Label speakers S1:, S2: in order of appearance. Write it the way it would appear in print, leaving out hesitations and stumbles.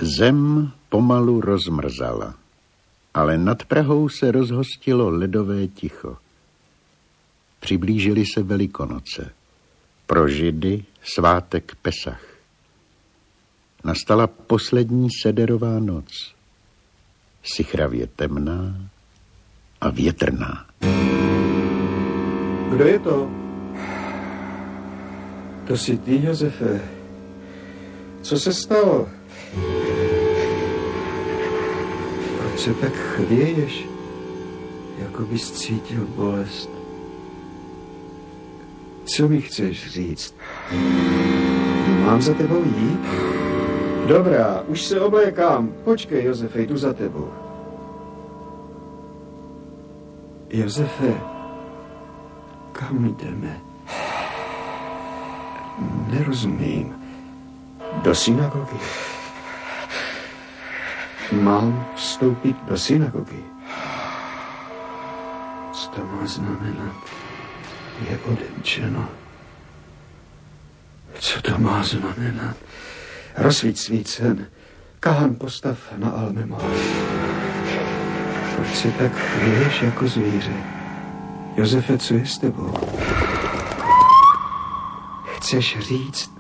S1: Zem pomalu rozmrzala, ale nad Prahou se rozhostilo ledové ticho. Přiblížily se Velikonoce. Pro Židy svátek Pesach. Nastala poslední sederová noc. Sichravě temná a větrná.
S2: Kdo je to? To jsi ty, Josefe. Co se stalo? Proč se tak chvěješ? Jako bys cítil bolest. Co mi chceš říct? Mám za tebou jít? Dobrá, už se oblékám. Počkej, Josefe, jdu za tebou. Josefe, kam jdeme? Nerozumím. Do synagogy. Mám vstoupit do synagogy. Co to má znamenat? Je odemčeno. Co to má znamenat? Rozsvíť svícen. Kahan postav na almemor. Proč se tak chvěješ jako zvíře? Josefe, co je s tebou? Chceš říct,